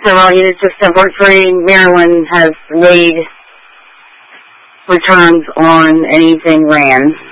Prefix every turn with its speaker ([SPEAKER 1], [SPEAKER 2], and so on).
[SPEAKER 1] well, it's just unfortunately Maryland has made returns on anything ran.